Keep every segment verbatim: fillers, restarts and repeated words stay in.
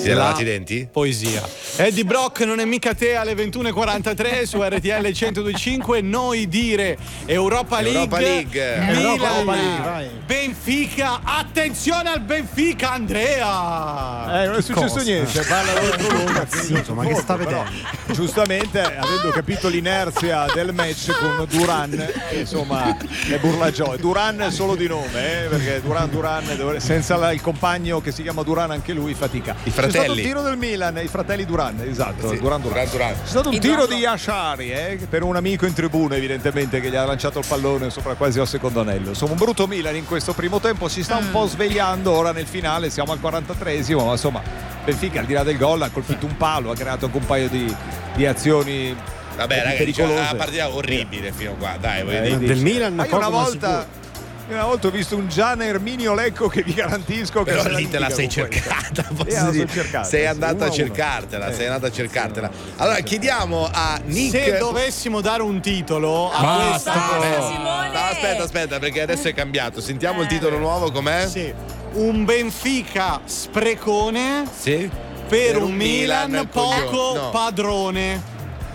Ti hai lavato i denti? Poesia. Eddie Brock non è mica te alle ventuno e quarantatré su R T L centodue e cinque. Noi dire Europa League. Europa League. Milan, Europa League, vai. Benfica. Attenzione al Benfica, Andrea. Eh, non è successo Cosa? niente, parla lunga. Zitto, ma che sta vedendo? Giustamente, avendo capito l'inerzia del match con Duran, che insomma è burlagiò. Duran solo di nome, eh, perché Duran Duran senza la, il compagno che si chiama Duran anche lui fatica. I fratelli. C'è stato un tiro del Milan, i fratelli Duran, esatto, Sì, Duran Duran. Duran Duran. C'è stato un I tiro Duran- di Ashari, eh, per un amico in tribuna evidentemente che gli ha lanciato il pallone sopra quasi al secondo anello. Insomma un brutto Milan in questo primo tempo, si sta un po' svegliando ora nel finale, siamo al quarantatreesimo, ma insomma Benfica al di là del gol ha colpito un palo, ha creato anche un paio di, di azioni Vabbè, ragazzi, pericolose. una partita orribile fino a qua. Dai, voglio Eh, dire. Del Milan Ma io poco una ma volta sicuro. io una volta ho visto un Gian Erminio Lecco che vi garantisco che Però se la lì te la litiga sei con questo. cercata, Eh, posso la so dire. cercata, sei sì, andata uno a uno. cercartela, Eh. sei andata a cercartela. Allora chiediamo a Nick. Se dovessimo dare un titolo a Basta. questa Basta, Simone. No, aspetta, aspetta, perché adesso è cambiato. Sentiamo il titolo nuovo com'è? Sì, un Benfica sprecone Sì. per un Milan coglio- poco no. padrone.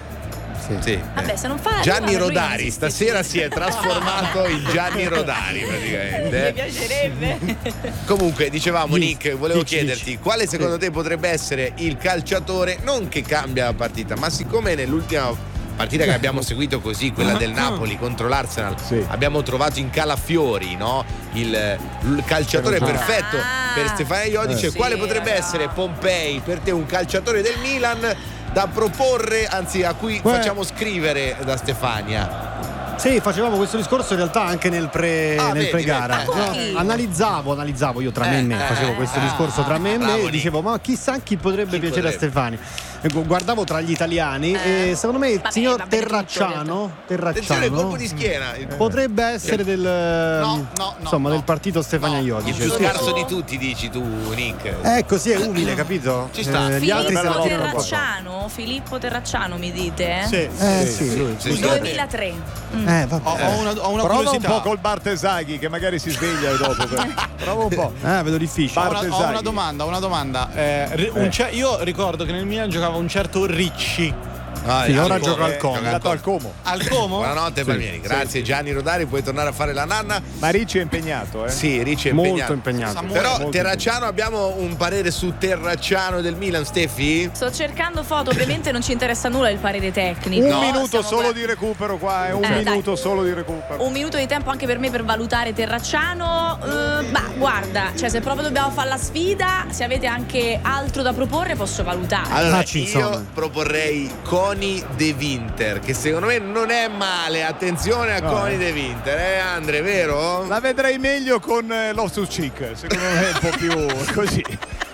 Sì. Vabbè, se non fa Gianni allora lui non Rodari esiste stasera più. si è trasformato in Gianni Rodari Mi praticamente. piacerebbe. Comunque dicevamo Dici, Nick, volevo dici, chiederti dici. quale secondo te potrebbe essere il calciatore non che cambia la partita, ma siccome nell'ultima partita che abbiamo seguito così, quella del Napoli contro l'Arsenal, Sì. abbiamo trovato in Calafiori, no? il, il calciatore Ah. perfetto per Stefano Iodice. Eh. Quale Sì, potrebbe raga. essere Pompei per te un calciatore del Milan da proporre, anzi a cui Beh. facciamo scrivere da Stefania? Sì, facevamo questo discorso in realtà anche nel pre Ah, nel vedi, pre-gara. vedi. Ma No, chi? analizzavo, analizzavo io tra me e me, Eh, facevo eh, questo ah, discorso tra me e bravo, me e Nick. dicevo ma chissà chi potrebbe Chi piacere a potrebbe? Stefani. E gu- guardavo tra gli italiani Eh. e secondo me il Vabbè, signor va bene tutto, Terracciano, Attenzione, colpo Terracciano di schiena. Il, potrebbe essere del no, no, insomma no. del partito Stefania No. Iodice. il più Sì, scarso sì. di tutti, dici tu, Nick. Eh, così è umile, capito? Ci sta. Eh, gli altri se la Filippo tirano un po'. Terracciano, Filippo Terracciano mi dite? Sì. Eh sì, lui. Sì, sì. duemilatré. Mm. Eh, vabbè. Ho, ho una, ho una Prova un curiosità. po' col Bartesaghi che magari si sveglia dopo. per- Prova un po'. Eh, vedo difficile. Ho una, ho una Bartesaghi. domanda, una domanda. Eh, ri- un cer- io ricordo che nel Milan giocava un certo Ricci. Ah, Sì, al ora Como, gioca al eh, Como. gioca È al andato Como. al Como. Al Como? Buonanotte Palmieri, grazie Gianni Rodari, puoi tornare a fare la nanna. Ma Ricci è impegnato, eh? Sì, Ricci è Molto impegnato. impegnato. Samuele. Però molto Terracciano, abbiamo un parere su Terracciano del Milan, Stefi? Sto cercando foto, ovviamente non ci interessa nulla il parere tecnico. Un No, minuto Stiamo solo guard- di recupero qua, è un Eh, minuto dai. solo di recupero. Un minuto di tempo anche per me per valutare Terracciano. Eh, ma guarda, cioè se proprio dobbiamo fare la sfida, se avete anche altro da proporre posso valutare. Allora, Facci, io insomma. proporrei Coni De Winter, che secondo me non è male. Attenzione a No, Coni eh. De Winter, eh Andre, vero? La vedrei meglio con eh, Loftus Cheek, secondo me è un po' più così.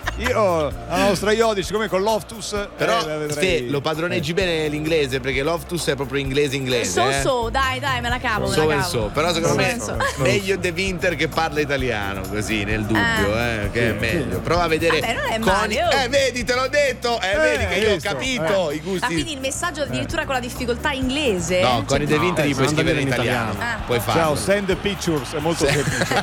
Io, la nostra Iodice, siccome con Loftus. Però eh, la vedrei- Ste, lo padroneggi bene l'inglese, perché Loftus è proprio inglese inglese. So eh. so, dai, dai, me la cavo, me So la e cavo. so, però secondo So me e so. meglio De Winter che parla italiano, così nel dubbio, eh, che è meglio. Prova a vedere Vabbè, non è Coni. male, oh. Eh, vedi, te l'ho detto, eh, Eh, vedi che io ho visto, capito i Ah, gusti. quindi il messaggio addirittura con la difficoltà inglese? No, Coni De no, Winter eh, gli puoi manda scrivere in bene in italiano. italiano. Ah. Puoi Ciao, farlo. send pictures, è molto semplice.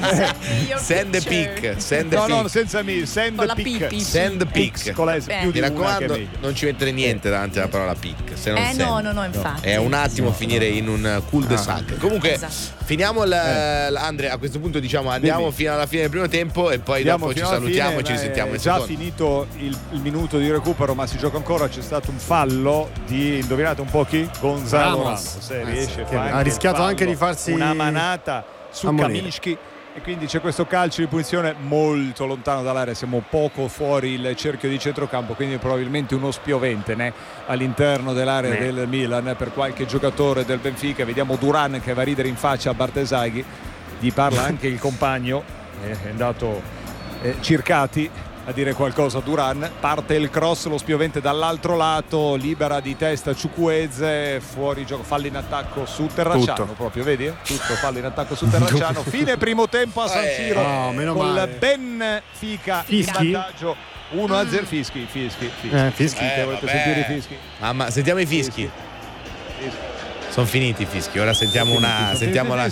Send the pic, send the No, no, pic. senza mi, send Con la pic. P, Send X pic. con la S Eh. più di Mi una che è raccomando, meglio. non ci mettere niente davanti alla parola pic. Se non Eh send. no, no, no, infatti. È un attimo finire in un cul-de-sac. Comunque, Esatto. finiamo il, Andre, a questo punto diciamo andiamo Dimmi. fino alla fine del primo tempo e poi Andiamo dopo ci fino alla salutiamo fine, e ci ma risentiamo è in già secondo. finito il, il minuto di recupero, ma si gioca ancora. C'è stato un fallo di, indovinate un po' chi? Gonzalo Ramos. Ramos. Eh, Eh, riesce sì, a che fare ha anche il rischiato fallo, anche di farsi una manata su ammonire. Kaminsky. E quindi c'è questo calcio di punizione molto lontano dall'area, siamo poco fuori il cerchio di centrocampo, quindi probabilmente uno spiovente né? all'interno dell'area Né. del Milan per qualche giocatore del Benfica. Vediamo Duran che va a ridere in faccia a Bartesaghi, gli parla anche il compagno, eh, è andato eh, Circati a dire qualcosa a Duran. Parte il cross, lo spiovente dall'altro lato, libera di testa Ciukwueze, fuori gioco, fallo in attacco su Terracciano. Tutto. Proprio, vedi? Tutto fallo in attacco su Terracciano. Fine primo tempo a San Eh, Siro no, meno col male. Benfica in Fischi? vantaggio uno a zero. Fischi, fischi, fischi. Eh, fischi. Eh, Che volete vabbè. sentire i fischi? Mamma, sentiamo i fischi. Fischi. Sono finiti i fischi, ora sentiamo Sono una finiti, sono sentiamo finiti la i fischi.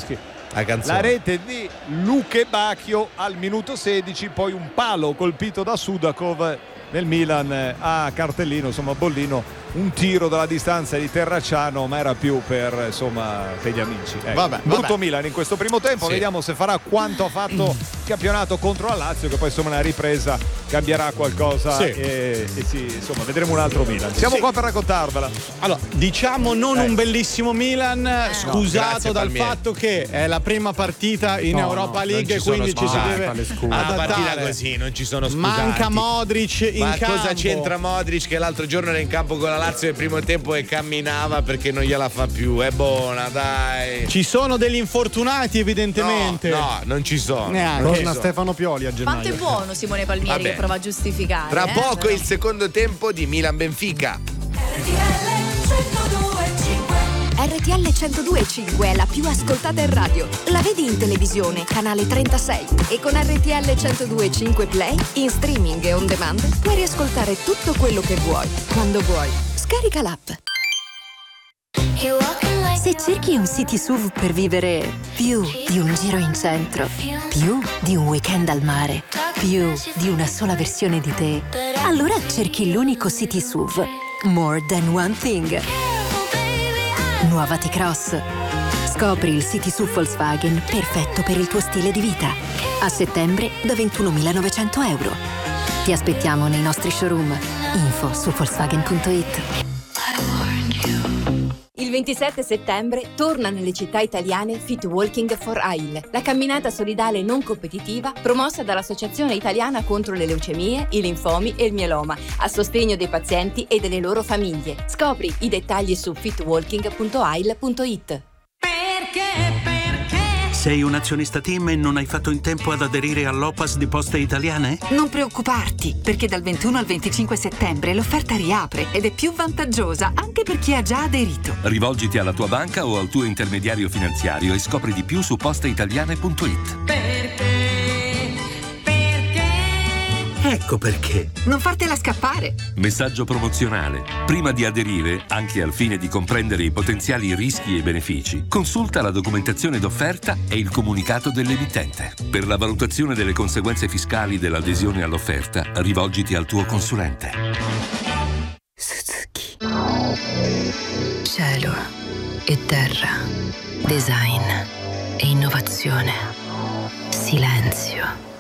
La canzone. La rete di Luke Bacchio al minuto sedici, poi un palo colpito da Sudakov nel Milan a cartellino, insomma bollino, un tiro dalla distanza di Terracciano, ma era più per insomma per gli amici. Ecco. Vabbè, brutto vabbè. Milan in questo primo tempo, Sì. vediamo se farà quanto ha fatto campionato contro la Lazio, che poi insomma una ripresa cambierà qualcosa Sì. e, e sì, insomma vedremo un altro Milan. Siamo Sì. qua per raccontarvela. Allora, diciamo non Eh. un bellissimo Milan, scusato grazie, dal Palmieri. fatto che è la prima partita in No, Europa no, League non e ci sono quindi ci si scusati, deve quale scusa. Una adattare. partita così, non ci sono scusanti. Manca Modric in Ma campo. cosa c'entra Modric che l'altro giorno era in campo con la Lazio nel primo tempo e camminava perché non gliela fa più? È buona, dai. Ci sono degli infortunati evidentemente. No, no, non ci sono. Neanche. Non ci Torna sono. Stefano Pioli a gennaio. Quanto è buono Simone Palmieri Vabbè. che prova a giustificare. Tra eh, poco però. il secondo tempo di Milan-Benfica. R T L centodue e cinque è la più ascoltata in radio. La vedi in televisione, canale trentasei. E con R T L centodue e cinque Play, in streaming e on demand, puoi riascoltare tutto quello che vuoi, quando vuoi. Scarica l'app. Se cerchi un city S U V per vivere più di un giro in centro, più di un weekend al mare, più di una sola versione di te, allora cerchi l'unico city S U V More Than One Thing. Nuova T-Cross. Scopri il city S U V Volkswagen perfetto per il tuo stile di vita. A settembre da ventunomilanovecento euro. Ti aspettiamo nei nostri showroom. Info su volkswagen punto it. Il ventisette settembre torna nelle città italiane Fit Walking for Ail, la camminata solidale non competitiva promossa dall'Associazione Italiana contro le leucemie, i linfomi e il mieloma, a sostegno dei pazienti e delle loro famiglie. Scopri i dettagli su fit walking punto ail punto it. Sei un azionista Team e non hai fatto in tempo ad aderire all'O P A S di Poste Italiane? Non preoccuparti, perché dal ventuno al venticinque settembre l'offerta riapre ed è più vantaggiosa anche per chi ha già aderito. Rivolgiti alla tua banca o al tuo intermediario finanziario e scopri di più su posteitaliane punto it. Ecco perché. Non fartela scappare. Messaggio promozionale. Prima di aderire, anche al fine di comprendere i potenziali rischi e benefici, consulta la documentazione d'offerta e il comunicato dell'emittente. Per la valutazione delle conseguenze fiscali dell'adesione all'offerta, rivolgiti al tuo consulente. Suzuki. Cielo e terra. Design e innovazione. Silenzio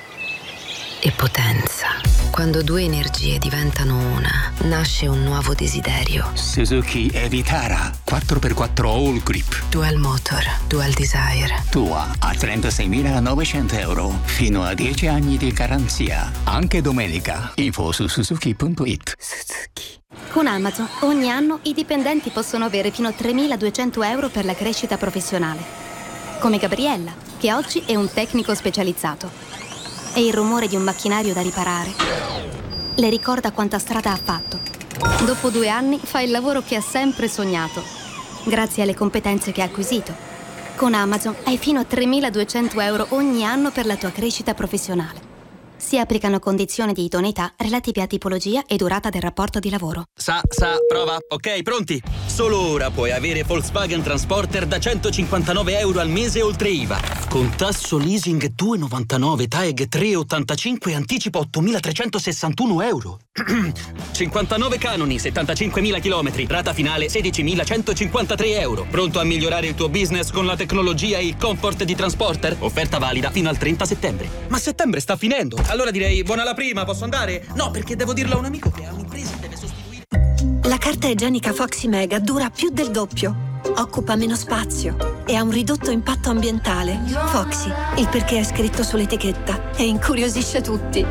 e potenza. Quando due energie diventano una, nasce un nuovo desiderio. Suzuki Evitara quattro per quattro All Grip. Dual Motor, Dual Desire. Tua a trentaseiminanovecento euro. Fino a dieci anni di garanzia. Anche domenica. Info su suzuki punto it. Suzuki. Con Amazon ogni anno i dipendenti possono avere fino a tremiladuecento euro per la crescita professionale. Come Gabriella, che oggi è un tecnico specializzato. E il rumore di un macchinario da riparare le ricorda quanta strada ha fatto. Dopo due anni fa il lavoro che ha sempre sognato, grazie alle competenze che ha acquisito. Con Amazon hai fino a tremiladuecento euro ogni anno per la tua crescita professionale. Si applicano condizioni di idoneità relative a tipologia e durata del rapporto di lavoro. Sa, sa, prova. Ok, pronti? Solo ora puoi avere Volkswagen Transporter da centocinquantanove euro al mese oltre I V A. Con tasso leasing due virgola novantanove, T A E G tre virgola ottantacinque e anticipo ottomilatrecentosessantuno euro. cinquantanove canoni, settantacinquemila chilometri, rata finale sedicimilacentocinquantatré euro. Pronto a migliorare il tuo business con la tecnologia e il comfort di Transporter? Offerta valida fino al trenta settembre. Ma settembre sta finendo. Allora direi buona la prima, posso andare? No, perché devo dirlo a un amico che ha un'impresa e deve sostituire. La carta igienica Foxy Mega dura più del doppio, occupa meno spazio e ha un ridotto impatto ambientale. Foxy, il perché è scritto sull'etichetta e incuriosisce tutti.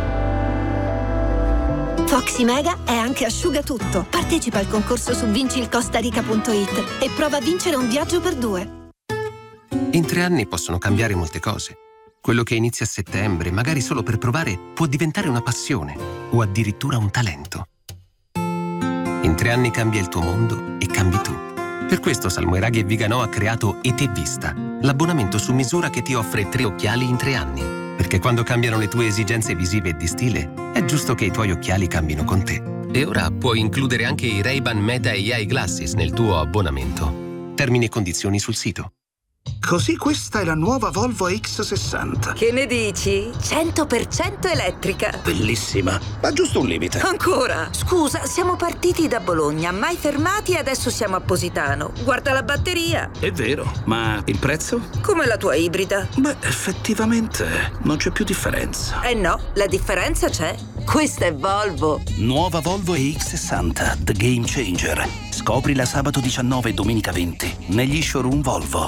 Foxy Mega è anche asciugatutto. Partecipa al concorso su vinci il costa rica punto it e prova a vincere un viaggio per due. In tre anni possono cambiare molte cose. Quello che inizia a settembre, magari solo per provare, può diventare una passione o addirittura un talento. In tre anni cambia il tuo mondo e cambi tu. Per questo Salmoiraghi e Viganò ha creato E T Vista, l'abbonamento su misura che ti offre tre occhiali in tre anni. Perché quando cambiano le tue esigenze visive e di stile, è giusto che i tuoi occhiali cambino con te. E ora puoi includere anche i Ray-Ban Meta A I Glasses nel tuo abbonamento. Termini e condizioni sul sito. Così questa è la nuova Volvo X sessanta. Che ne dici? cento per cento elettrica. Bellissima, ma giusto un limite. Ancora? Scusa, siamo partiti da Bologna, mai fermati e adesso siamo a Positano. Guarda la batteria. È vero, ma il prezzo? Come la tua ibrida. Beh, effettivamente non c'è più differenza. Eh no, la differenza c'è. Questa è Volvo. Nuova Volvo E X sessanta, The Game Changer. Scoprila sabato diciannove e domenica venti negli showroom Volvo.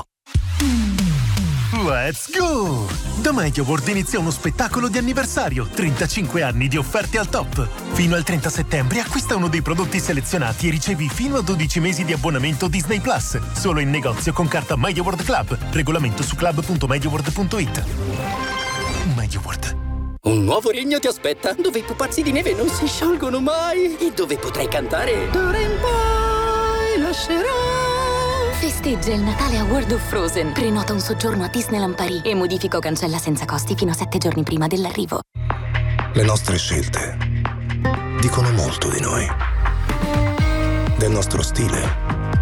Let's go! Da MediaWorld inizia uno spettacolo di anniversario, trentacinque anni di offerte al top. Fino al trenta settembre acquista uno dei prodotti selezionati e ricevi fino a dodici mesi di abbonamento Disney Plus. Solo in negozio con carta MediaWorld Club. Regolamento su club punto mediaworld punto it. MediaWorld. Un nuovo regno ti aspetta, dove i pupazzi di neve non si sciolgono mai e dove potrai cantare d'ora in poi lascerò. Festeggia il Natale a World of Frozen. Prenota un soggiorno a Disneyland Paris e modifica o cancella senza costi fino a sette giorni prima dell'arrivo. Le nostre scelte dicono molto di noi. Del nostro stile.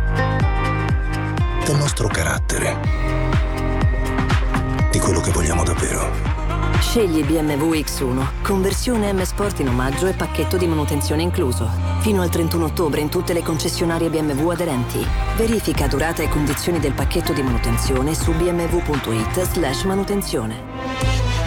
Del nostro carattere. Di quello che vogliamo davvero. Scegli B M W X uno, conversione M Sport in omaggio e pacchetto di manutenzione incluso. Fino al trentuno ottobre in tutte le concessionarie B M W aderenti. Verifica durata e condizioni del pacchetto di manutenzione su b m w punto it slash manutenzione.